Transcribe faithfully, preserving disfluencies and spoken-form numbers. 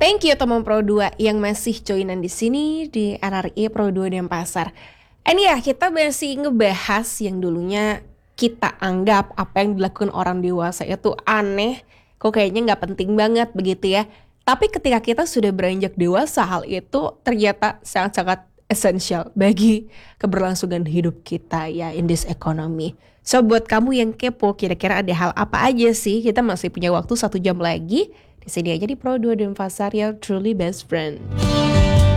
Thank you teman Pro dua yang masih joinan di sini di R R I Pro dua Denpasar. Ini ya, kita masih ngebahas yang dulunya kita anggap apa yang dilakukan orang dewasa itu aneh, kok kayaknya nggak penting banget begitu ya. Tapi ketika kita sudah beranjak dewasa, hal itu ternyata sangat-sangat esensial bagi keberlangsungan hidup kita ya in this economy. So buat kamu yang kepo, kira-kira ada hal apa aja sih? Kita masih punya waktu satu jam lagi. Di sini aja di Pro dua Denpasar, your truly best friend.